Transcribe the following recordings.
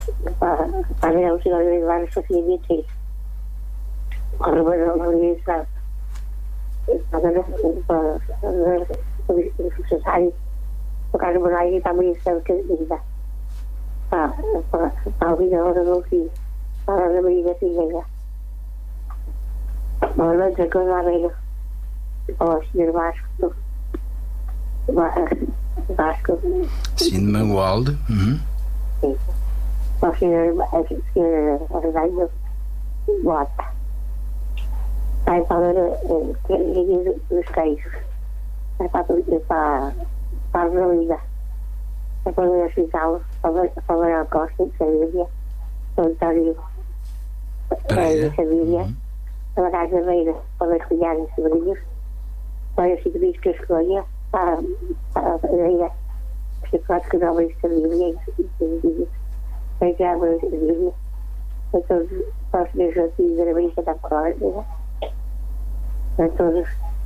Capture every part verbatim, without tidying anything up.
para para ver o senhor levar a Sofia Beatriz. Agora vai dar uma ligação. Agora, para o secretário, o Carlos Moraes está muito cerca de vida. Para a vida do meu filho, para a minha da filha. Boa noite, com a Aveiro. Ao senhor Vasco. Vasco. Sim, de Mangualde. Uhum. Sim. Ao senhor Arredaio. Bota. Vai falar dos queijos. Vai para para para a Avenida. Vai para o hospital. Para ver a Costa de Sabília. O António de Sabília. Para a Casa Beira. Para os cuidados de sobrinhos. Para os ciclistas que escolha. Para a Beira. Os quatro que não de Sabília. Para que água de Sabília. Para todos os meus filhos da Beira da Corda. Para todos,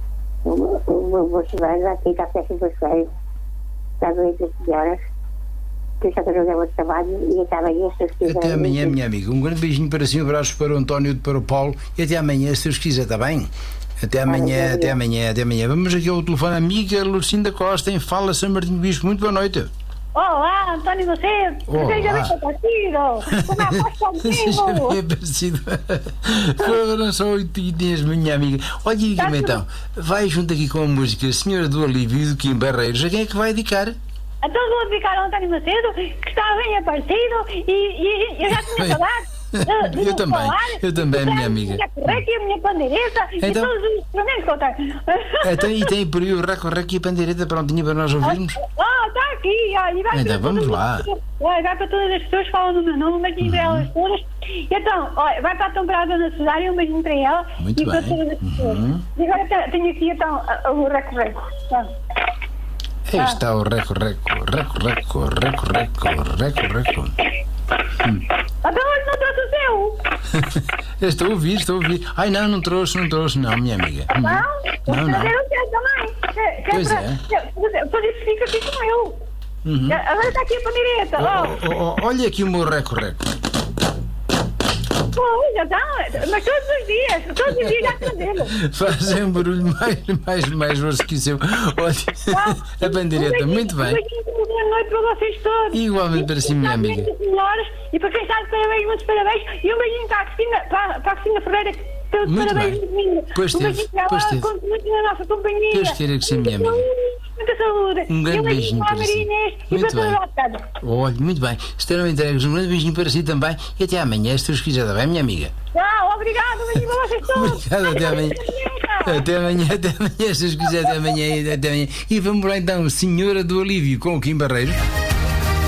uma boa semana, aqui está péssimo para sair, está doente as senhoras, que já que não deu muito trabalho, e até amanhã, se Deus quiser. Até amanhã, minha amiga. Um grande beijinho para si, um abraço para o António, para o Paulo, e até amanhã, se Deus quiser, está bem? Até amanhã, até amanhã, até amanhã. Vamos aqui ao telefone, amiga Lucinda Costa, em Fala, São Martinho Bispo. Muito boa noite. Olá, António Macedo. Seja bem aparecido. Como é que estás comigo? Seja bem aparecido. Foram só oito dias, minha amiga. Olha, diga-me então, vai junto aqui com a música Senhora do Alívio e do Kim Barreiros. A quem é que vai dedicar? Então vou dedicar ao António Macedo, que está bem aparecido e, e, e eu já tinha falado. Uh, eu também, falar, eu também, minha amiga. A minha correca e a minha pandeireta então, e todos os instrumentos que eu tenho. Então, e tem por aí o reco-reco e a pandeireta prontinha para nós ouvirmos? Ah, está aqui. Ah, e vai então vamos lá. As, vai para todas as pessoas que falam no meu nome, um beijinho para elas todas. Então, olha, vai para a temporada na Cesária, um beijinho para ela. Muito e bem. para todas as pessoas. Uhum. E agora tenho aqui então o reco-reco. Aí está o reco-reco, reco-reco, reco-reco, reco-reco. Hum. Até hoje não trouxe o seu. Estou a ouvir, estou a ouvir. Ai não, não trouxe, não trouxe, não, minha amiga. Não? Não, não. Eu quero também. Que, que pois é. é. Pois isso fica aqui com eu. Uhum. Agora está aqui a pandeireta. Oh, oh, oh, olha aqui o meu reco-reco. Pois, então, mas todos os dias, todos os dias já fazemos. Fazem um barulho mais, mais, mais grosso que o seu. Olha, ah, a bandeireta, muito bem. Boa noite para vocês todos. Igualmente para si, minha amiga. E para quem está de parabéns, muitos parabéns. E um beijinho para a Cristina, para, para a Cristina Ferreira, que teve muito parabéns bem. Domingo. Pois um teve, beijinho para pois ela, teve. conto muito na nossa companhia. Deus queira que sim, minha amiga. Muita saúde. Um grande e um beijinho para a para Maria si. Inês e Muito para toda a bem. casa. Olha, muito bem. Estarão entregues. Um grande beijinho para si também. E até amanhã, se Deus quiser, está bem, minha amiga? Tchau, obrigado. Um beijinho para vocês todos. Obrigado, até amanhã. Até amanhã, até amanhã, se Deus quiser, até amanhã, até amanhã. E vamos lá então, Senhora do Alívio, com o Kim Barreiros.